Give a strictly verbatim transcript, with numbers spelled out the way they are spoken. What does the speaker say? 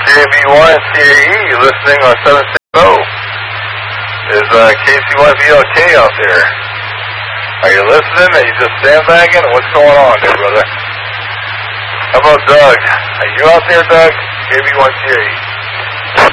K B one C A E, you're listening on seven six zero. Is uh, K C one V L K out there? Are you listening? Are you just sandbagging? What's going on there, brother? How about Doug? Are you out there, Doug? K B one C A E.